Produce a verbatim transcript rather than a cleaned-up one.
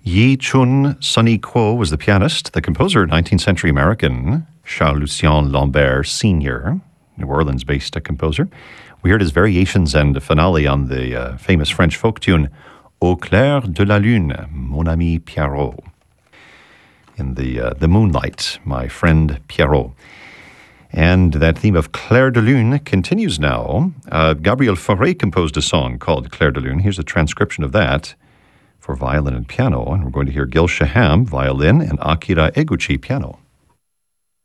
Yi Chun Sunny Kuo was the pianist. The composer, nineteenth century American Charles-Lucien Lambert Senior, New Orleans-based composer. We heard his variations and finale on the uh, famous French folk tune Au clair de la lune, mon ami Pierrot. In the uh, the moonlight, my friend Pierrot. And that theme of Clair de Lune continues now. Uh, Gabriel Fauré composed a song called Clair de Lune. Here's a transcription of that for violin and piano. And we're going to hear Gil Shaham, violin, and Akira Eguchi, piano.